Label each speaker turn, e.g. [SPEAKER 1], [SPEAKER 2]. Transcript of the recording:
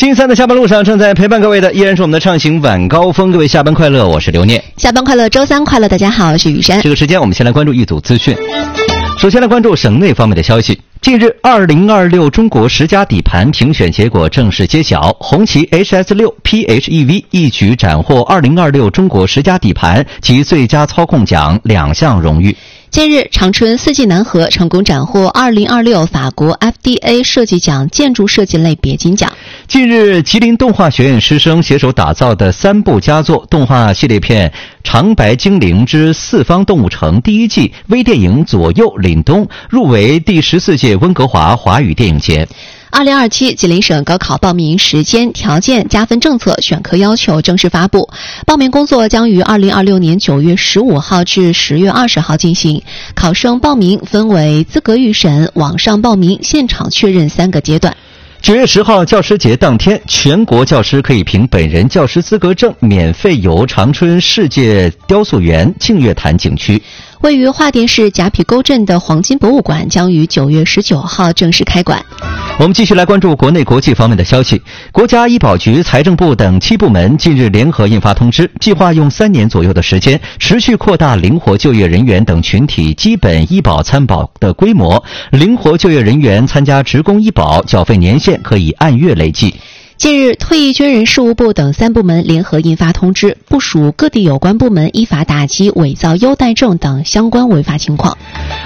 [SPEAKER 1] 星期三的下班路上，正在陪伴各位的依然是我们的畅行晚高峰。各位下班快乐，我是刘念。
[SPEAKER 2] 下班快乐，周三快乐，大家好，我是雨珊。
[SPEAKER 1] 这个时间我们先来关注一组资讯。首先来关注省内方面的消息。近日，2026中国10佳底盘评选结果正式揭晓，红旗 HS6 PHEV 一举斩获2026中国10佳底盘及最佳操控奖2项荣誉。
[SPEAKER 2] 近日，长春四季南河成功斩获2026法国 FDA 设计奖建筑设计类别金奖。
[SPEAKER 1] 近日，吉林动画学院师生携手打造的3部佳作动画系列片《长白精灵之四方动物城》第1季微电影左右凛冬入围第14届温哥华华语电影节。
[SPEAKER 2] 2027吉林省高考报名时间、条件、加分政策、选科要求正式发布，报名工作将于2026年9月15号至10月20号进行。考生报名分为资格预审、网上报名、现场确认3个阶段。
[SPEAKER 1] 9月10号教师节当天，全国教师可以凭本人教师资格证免费游长春世界雕塑园净月潭景区。
[SPEAKER 2] 位于桦甸市甲陂沟镇的黄金博物馆将于9月19号正式开馆。
[SPEAKER 1] 我们继续来关注国内国际方面的消息。国家医保局、财政部等7部门近日联合印发通知，计划用3年左右的时间，持续扩大灵活就业人员等群体基本医保参保的规模。灵活就业人员参加职工医保缴费年限可以按月累计。
[SPEAKER 2] 近日，退役军人事务部等3部门联合印发通知，部署各地有关部门依法打击伪造优待证等相关违法情况。